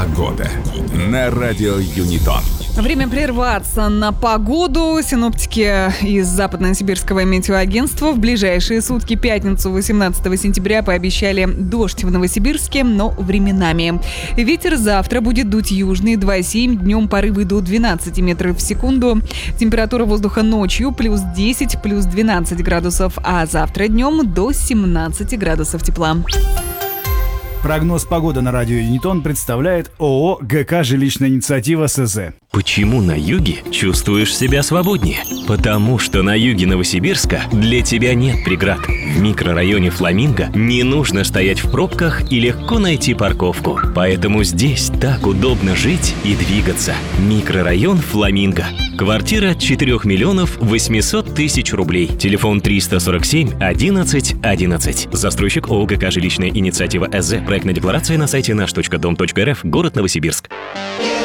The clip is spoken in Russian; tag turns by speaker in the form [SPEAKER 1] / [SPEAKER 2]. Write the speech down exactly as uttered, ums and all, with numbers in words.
[SPEAKER 1] Погода на радио Юнитон.
[SPEAKER 2] Время прерваться на погоду. Синоптики из Западно-Сибирского метеоагентства в ближайшие сутки, пятницу восемнадцатого сентября, пообещали дождь в Новосибирске, но временами. Ветер завтра будет дуть южный, два целых семь десятых, днем порывы до двенадцати метров в секунду. Температура воздуха ночью плюс десять, плюс двенадцать градусов, а завтра днем до семнадцати градусов тепла.
[SPEAKER 3] Прогноз погоды на радио Юнитон представляет ООО «ГК Жилищная инициатива СЗ».
[SPEAKER 4] Почему на юге чувствуешь себя свободнее? Потому что на юге Новосибирска для тебя нет преград. В микрорайоне Фламинго не нужно стоять в пробках и легко найти парковку. Поэтому здесь так удобно жить и двигаться. Микрорайон Фламинго. Квартира четыре миллионов восемьсот тысяч рублей. Телефон триста сорок семь одиннадцать одиннадцать. Застройщик ООО «ГК Жилищная инициатива СЗ». Проектная декларация на сайте наш точка дом точка рф. Город Новосибирск.